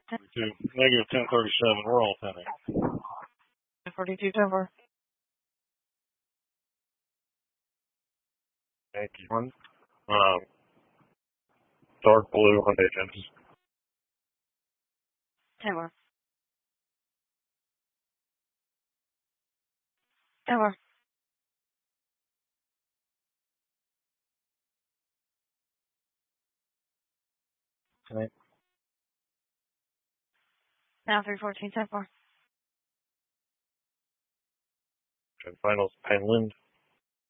Negative 1037. We're all 10. 42 Denver. Thank you. Dark blue Hyundai Genesis. Tower. Tower. Okay. Now 314 Denver. And finals Penland.